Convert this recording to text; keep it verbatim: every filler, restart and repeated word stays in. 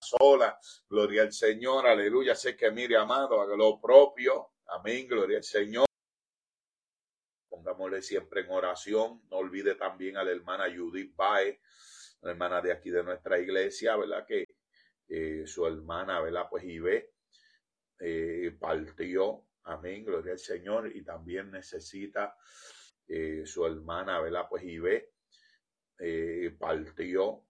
sola, gloria al Señor, aleluya, sé que mire, amado, haga lo propio, amén, gloria al Señor. Pongámosle siempre en oración, no olvide también a la hermana Judith Baez, la hermana de aquí de nuestra iglesia, ¿verdad? Que eh, su hermana, ¿verdad? Pues Ibe, eh, partió, amén, gloria al Señor, y también necesita eh, su hermana, ¿verdad? Pues Ibe, eh, partió,